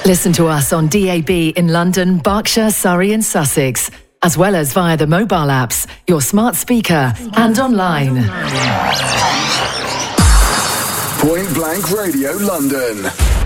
Listen to us on DAB in London, Berkshire, Surrey and Sussex, as well as via the mobile apps, your smart speaker and online. Point Blank Radio London.